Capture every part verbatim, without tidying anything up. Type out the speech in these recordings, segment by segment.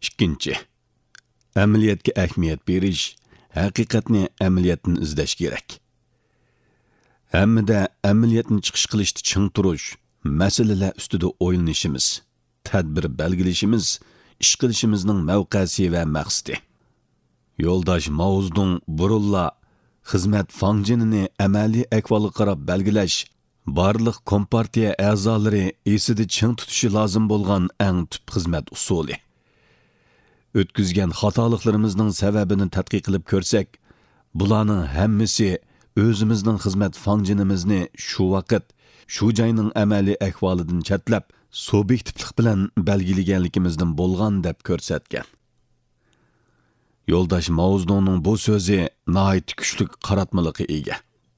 ikkinchi. Amaliyotga ahamiyat berish, haqiqatni amaliyotdan izlash kerak. Hammada amaliyotni chiqish qilishda ching turish, masalalar ustida o'ylanishimiz, tadbir belgilashimiz, ish qilishimizning mavqesi va maqsadi. Yo'ldosh Mao'zedong burulla xizmat fanjinini amaliy ahvolga qarab belgilash, barliq kompartiya a'zolari esida ching tutishi lozim bo'lgan eng tub xizmat usuli. O'tkazgan xatoliklarımızning sababini tadqiq qilib ko'rsak, bularning hammasi o'zimizning xizmat fanjinimizni shu vaqt, shu joyning amaliy ahvolidan chatlab, subyektivlik bilan belgilaganligimizdan bo'lgan deb ko'rsatgan. Yo'ldosh Mao'zedongning bu so'zi nihoyat kuchli qaratmalikka ega.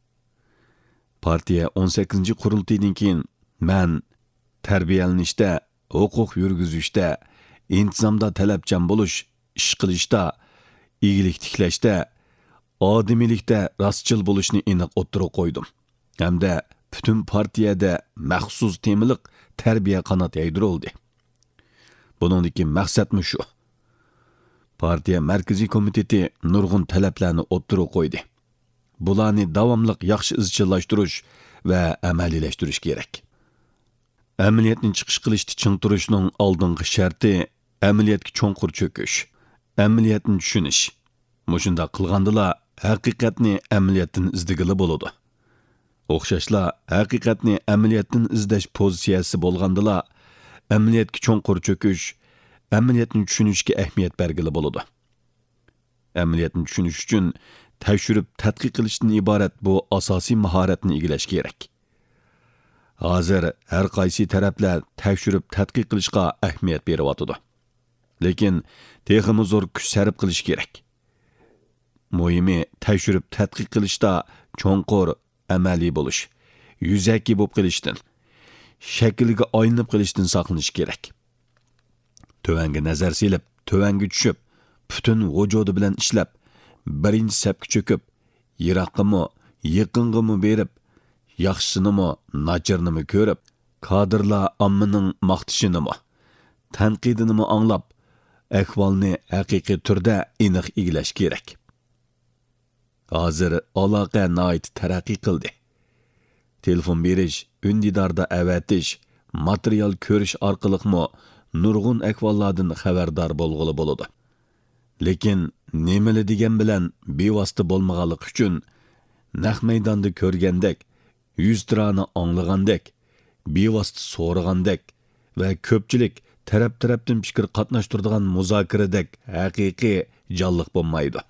Partiya o'n sakkizinchi qurultaydan keyin men tarbiyalanishda, huquq yurgizishda, intizomda talabchan bo'lish, ish qilishda, iyilik tiklashda, odimiylikda rostchil bo'lishni aniq o'ttirib qo'ydim. Hamda butun partiyada maxsus temiliq tarbiya qanot yaydirildi. Buningdagi maqsadmi shu? Partiya markaziy komiteti nurg'un talablarni o'ttirib qo'ydi. Bularni davomli yaxshi izchillashtirish va amaliylashtirish kerak. Amaliyotni chiqish qilishda ching turishning oldingi sharti amaliyotga cho'nqur cho'kish, amaliyotni tushunish. Mushunda qilgandila haqiqatni amaliyotdan izdigili bo'ladi. O'xshashla haqiqatni amaliyotdan izlash pozitsiyasi bo'lgandila amaliyotga cho'nqur cho'kish, amaliyotni tushunishga ahamiyat bergili bo'ladi. Amaliyotni tushunish uchun tekshirib tadqiq qilishdan iborat bu asosiy mahoratni egallash kerak. Hozir har qaysi taraflar tekshirib tadqiq qilishga ahamiyat beryapti. Lekin texmi zo'r kuch sarf qilish kerak. Muhimi tekshirib tadqiq qilishda cho'nqur amaliy bo'lish, yuzaki bo'lib qilishdan, shakliga aylanib qilishdan saqlanish kerak. Tövanga nazar silib, tövanga tushib, butun vujudi bilan ishlab, birinchi sapga cho'kib, yiroqqimi, yaqingimi berib, yaxshinimi, nacharnimi ko'rib, kadrlar ommaning maqtishinimi, tanqidini anglab, ahvolni haqiqiy turda aniq egilash kerak. Hozir aloqa nihoyat taraqqiy qildi. Telefon berish, undidorda avatish, material ko'rish orqaliqmi nurg'un ahvollardan xabardor bo'lg'ili bo'ladi. Lekin nemali degan bilan bevosita bo'lmaganlik uchun naq maydonda ko'rgandek, yuz tirani anglagandek, bevosita so'ragandek va ko'pchilik taraf-tarafdan fikr qatnashtiradigan muzokiradek haqiqiy jonliq bo'lmaydi.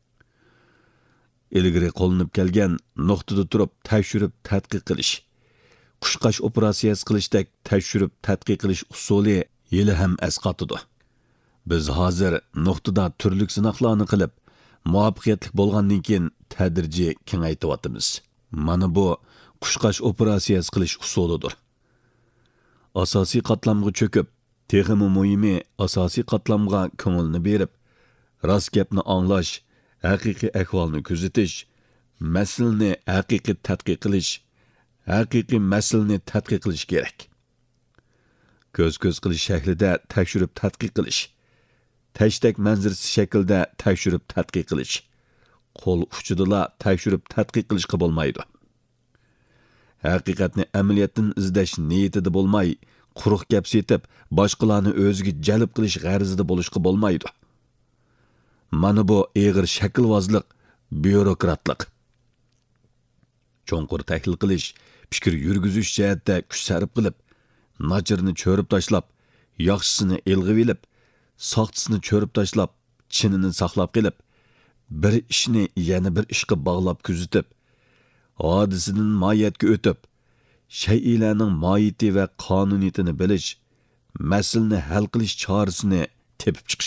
Ilgari qo'llanib kelgan nuqtada turib tekshirib tadqiq qilish, qushqash operatsiyasi qilishdek tekshirib tadqiq qilish usuli yili ham asqatidi. Biz hozir nuqtada turli sinoqlarni qilib, muvaffaqiyatli bo'lgandan keyin tadrijiy kengaytiryapmiz. Mana bu qushqash operatsiyasi qilish usulidir. Asosiy qatlamga cho'kib, texmi muhimi asosiy qatlamga ko'ngilni berib, rost gapni anglash, haqiqiy ahvolni kuzatish, masalani haqiqiy tadqiq qilish, haqiqiy masalani tadqiq qilish kerak. Ko'z-ko'z qilish shaklida tekshirib tadqiq qilish, tashdek manzarasi shaklida tekshirib tadqiq qilish, qo'l uchidala tekshirib tadqiq qilishga bo'lmaydi. Haqiqatni amaliyotdan izlash niyatida bo'lmay, quruq gap setib, boshqalarni o'ziga jalb qilish g'arizida bo'lishga bo'lmaydi. Mana bu eg'ir shaklvozlik, byurokratlik. Cho'nqur tahlil qilish, fikr yurgizish jihatda kuch sarf qilib, nachirni cho'rib tashlab, yaxshisini elg'ib olib, soxtasini cho'rib tashlab, chinini saqlab qilib, bir ishni yana bir ishga bog'lab kuzatib, hodisidan mohiyatga o'tib, shay'larning mohiyati va qonuniyatini bilish, masalani hal qilish chorasini tepib chiqish